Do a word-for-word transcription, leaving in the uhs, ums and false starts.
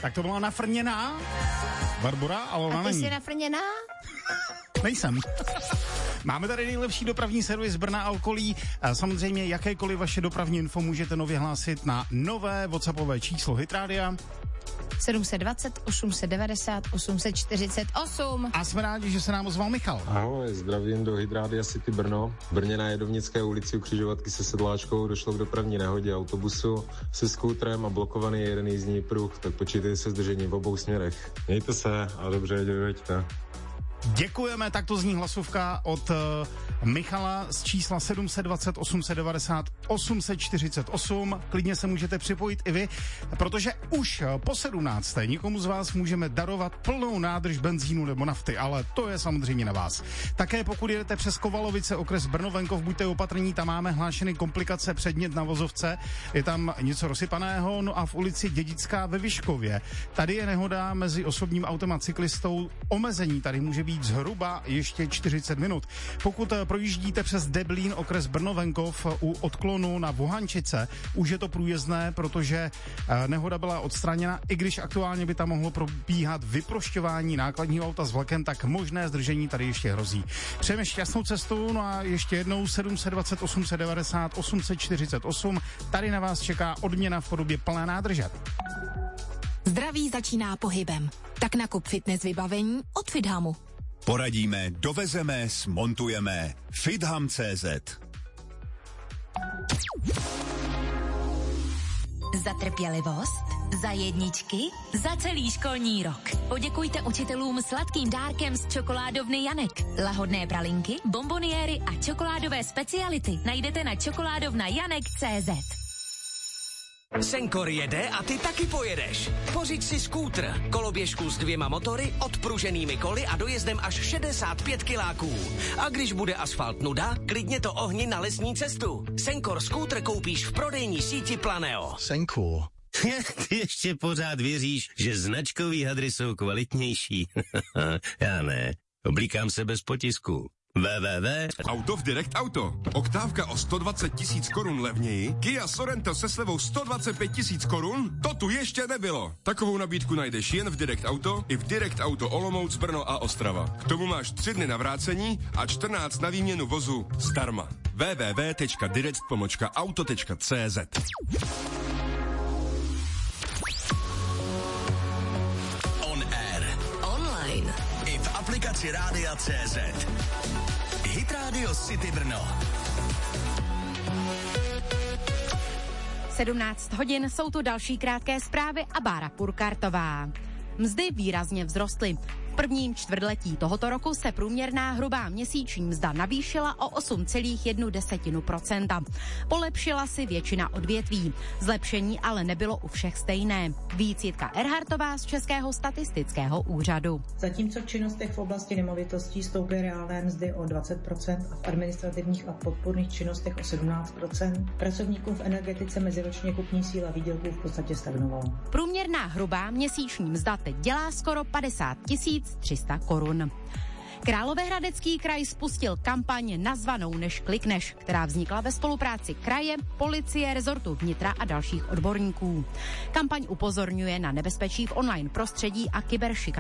Tak to byla nafrněná Barbora, ale ona není. A ty jsi nafrněná? Nejsem. Máme tady nejlepší dopravní servis Brna a okolí. Samozřejmě jakékoliv vaše dopravní info můžete nově hlásit na nové WhatsAppové číslo Hit Rádia sedm set dvacet, osm set devadesát, osm set čtyřicet osm. A jsme rádi, že se nám ozval Michal. Ahoj, zdravím do Hit Rádia City Brno. V Brně na Jedovnické ulici u křižovatky se sedláčkou došlo k dopravní nehodě autobusu se skútrem a blokovaný je jeden jízdní pruh, tak počítejte se zdržením v obou směrech. Mějte se a dobře jeďte. Děkujeme, tak to zní hlasovka od uh, Michala z čísla sedm set dvacet, osm set devadesát, osm set čtyřicet osm. Klidně se můžete připojit i vy, protože už po sedmnácté nikomu z vás můžeme darovat plnou nádrž benzínu nebo nafty, ale to je samozřejmě na vás. Také pokud jedete přes Kovalovice, okres Brno-Venkov, buďte opatrní, tam máme hlášeny komplikace, předmět na vozovce, je tam něco rozsypaného, no a v ulici Dědická ve Vyškově. Tady je nehoda mezi osobním autem a cyklistou, omezení tady může být zhruba ještě čtyřicet minut. Pokud projíždíte přes Deblín, okres Brno-Venkov u odklonu na Vohančice, už je to průjezdné, protože nehoda byla odstraněna, i když aktuálně by tam mohlo probíhat vyprošťování nákladního auta s vlakem, tak možné zdržení tady ještě hrozí. Přejeme šťastnou cestu, no a ještě jednou sedm set dvacet, osm set devadesát, osm set čtyřicet osm. Tady na vás čeká odměna v podobě plné nádrže. Zdraví začíná pohybem. Tak nakup fitness vybavení od Fithamu. Poradíme, dovezeme, smontujeme. Fitham tečka cé zet. Za trpělivost, za jedničky, za celý školní rok. Poděkujte učitelům sladkým dárkem z čokoládovny Janek. Lahodné pralinky, bomboniéry a čokoládové speciality najdete na čokoládovna janek tečka cé zet. Senkor jede a ty taky pojedeš. Pořiď si skútr, koloběžku s dvěma motory, odpruženými koly a dojezdem až šedesát pět kiláků. A když bude asfalt nuda, klidně to ohni na lesní cestu. Senkor skútr koupíš v prodejní síti Planeo. Senkor. Ty ještě pořád věříš, že značkový hadry jsou kvalitnější? Já ne. Oblíkám se bez potisku. www. Auto v Direct Auto. Oktávka o sto dvacet tisíc korun levněji, Kia Sorento se slevou sto dvacet pět tisíc korun? To tu ještě nebylo. Takovou nabídku najdeš jen v Direct Auto i v Direct Auto Olomouc, Brno a Ostrava. K tomu máš tři dny na vrácení a čtrnáct na výměnu vozu zdarma. www tečka direct pomlčka auto tečka cé zet. On air. Online. I v aplikaci Rádia tečka cé zet. Hit Radio City Brno. sedmnáct hodin, jsou tu další krátké zprávy a Bára Purkartová. Mzdy výrazně vzrostly. V prvním čtvrtletí tohoto roku se průměrná hrubá měsíční mzda navýšila o osm celá jedna procenta. Polepšila si většina odvětví. Zlepšení ale nebylo u všech stejné. Víc Jitka Erhartová z Českého statistického úřadu. Zatímco v činnostech v oblasti nemovitostí stouply reálné mzdy o dvacet procent a v administrativních a podporných činnostech o sedmnáct procent, pracovníkům v energetice meziročně kupní síla výdělků v podstatě stagnovala. Průměrná hrubá měsíční mzda teď dělá skoro padesát tisíc tři sta korun. Královéhradecký kraj spustil kampaň nazvanou Než klikneš, která vznikla ve spolupráci kraje, policie, rezortu vnitra a dalších odborníků. Kampaň upozorňuje na nebezpečí v online prostředí a kyberšikanu.